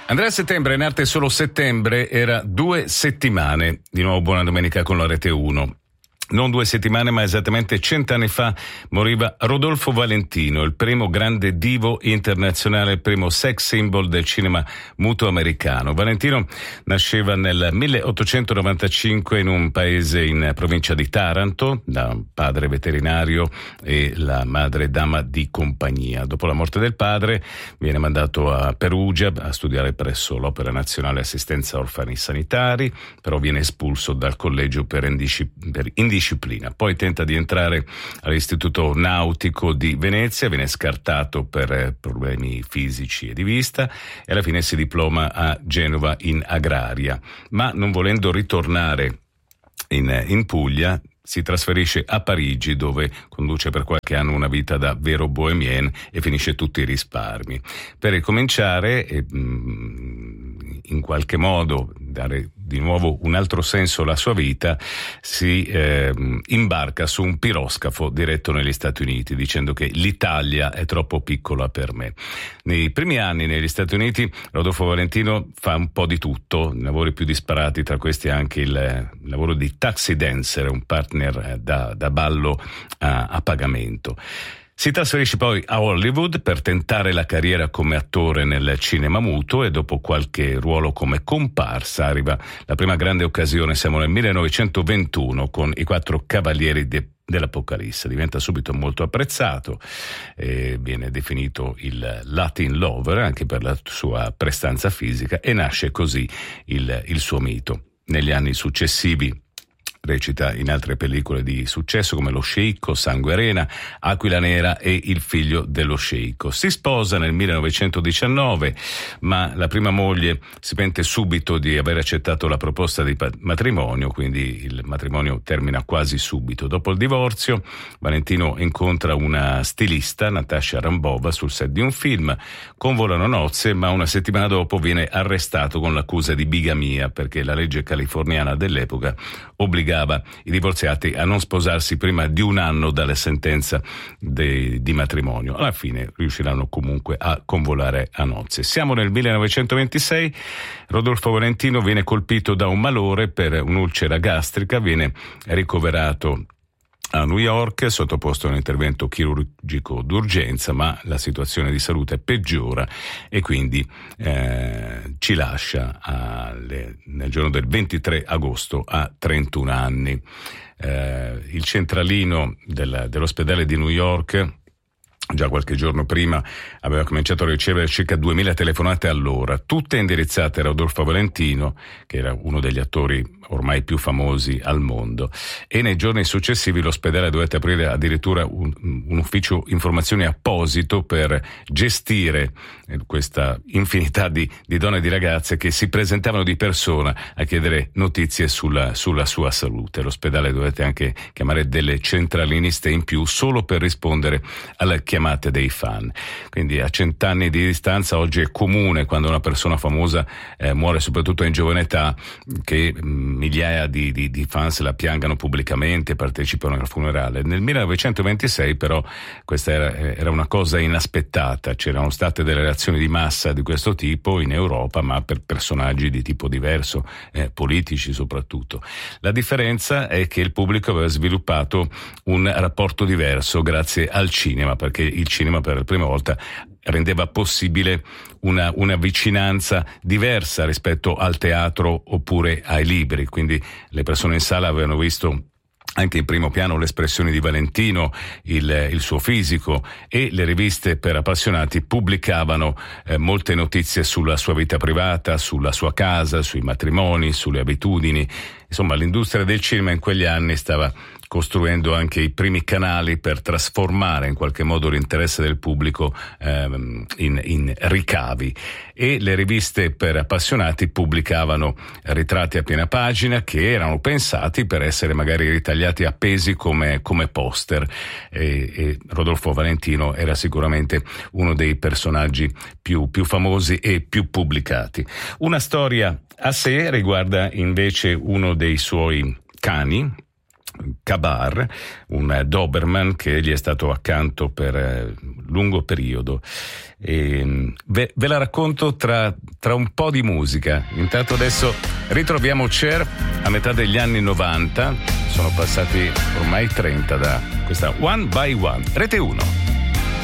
Andrea Settembre, in arte solo settembre, era 2 settimane. Di nuovo buona domenica con la Rete 1. Non 2 settimane, ma esattamente 100 anni fa moriva Rodolfo Valentino, il primo grande divo internazionale, il primo sex symbol del cinema muto americano. Valentino nasceva nel 1895 in un paese in provincia di Taranto, da un padre veterinario e la madre dama di compagnia. Dopo la morte del padre viene mandato a Perugia a studiare presso l'Opera Nazionale Assistenza Orfani Sanitari, però viene espulso dal collegio per indisciplina. Poi tenta di entrare all'Istituto Nautico di Venezia, viene scartato per problemi fisici e di vista e alla fine si diploma a Genova in agraria, ma non volendo ritornare in Puglia si trasferisce a Parigi, dove conduce per qualche anno una vita da vero bohemien e finisce tutti i risparmi. Per ricominciare in qualche modo dare di nuovo un altro senso alla sua vita, si imbarca su un piroscafo diretto negli Stati Uniti, dicendo che l'Italia è troppo piccola per me. Nei primi anni negli Stati Uniti Rodolfo Valentino fa un po' di tutto, lavori più disparati, tra questi anche il lavoro di taxi dancer, un partner da ballo a pagamento. Si trasferisce poi a Hollywood per tentare la carriera come attore nel cinema muto e dopo qualche ruolo come comparsa arriva la prima grande occasione, siamo nel 1921 con I Quattro Cavalieri dell'Apocalisse. Diventa subito molto apprezzato, viene definito il Latin Lover anche per la sua prestanza fisica e nasce così il suo mito. Negli anni successivi recita in altre pellicole di successo come Lo Sceicco, Sangue Arena, Aquila Nera e Il figlio dello sceicco. Si sposa nel 1919, ma la prima moglie si pente subito di aver accettato la proposta di matrimonio, quindi il matrimonio termina quasi subito. Dopo il divorzio, Valentino incontra una stilista, Natasha Rambova, sul set di un film, convolano nozze, ma una settimana dopo viene arrestato con l'accusa di bigamia, perché la legge californiana dell'epoca obbligava i divorziati a non sposarsi prima di un anno dalla sentenza di matrimonio. Alla fine riusciranno comunque a convolare a nozze. Siamo nel 1926, Rodolfo Valentino viene colpito da un malore per un'ulcera gastrica, viene ricoverato a New York, sottoposto a un intervento chirurgico d'urgenza, ma la situazione di salute peggiora e quindi ci lascia nel giorno del 23 agosto a 31 anni. Il centralino dell'ospedale di New York già qualche giorno prima aveva cominciato a ricevere circa 2000 telefonate all'ora, tutte indirizzate a Rodolfo Valentino, che era uno degli attori ormai più famosi al mondo, e nei giorni successivi l'ospedale dovette aprire addirittura un ufficio informazioni apposito per gestire questa infinità di donne e di ragazze che si presentavano di persona a chiedere notizie sulla sua salute. L'ospedale dovette anche chiamare delle centraliniste in più solo per rispondere alle chiamate dei fan. Quindi a 100 anni di distanza oggi è comune, quando una persona famosa muore, soprattutto in giovane età, che migliaia di fans la piangano pubblicamente, partecipano al funerale. Nel 1926 però questa era una cosa inaspettata, c'erano state delle reazioni di massa di questo tipo in Europa, ma per personaggi di tipo diverso, politici soprattutto. La differenza è che il pubblico aveva sviluppato un rapporto diverso grazie al cinema, perché il cinema per la prima volta rendeva possibile una vicinanza diversa rispetto al teatro oppure ai libri, quindi le persone in sala avevano visto anche in primo piano le espressioni di Valentino, il suo fisico, e le riviste per appassionati pubblicavano molte notizie sulla sua vita privata, sulla sua casa, sui matrimoni, sulle abitudini. Insomma, l'industria del cinema in quegli anni stava costruendo anche i primi canali per trasformare in qualche modo l'interesse del pubblico in ricavi, e le riviste per appassionati pubblicavano ritratti a piena pagina che erano pensati per essere magari ritagliati appesi come poster, e Rodolfo Valentino era sicuramente uno dei personaggi più famosi e più pubblicati. Una storia a sé riguarda invece uno dei suoi cani, Kabar, un Doberman che gli è stato accanto per lungo periodo. E ve la racconto tra un po' di musica. Intanto adesso ritroviamo Cher a metà degli anni 90, sono passati ormai 30 da questa One by One, Rete 1.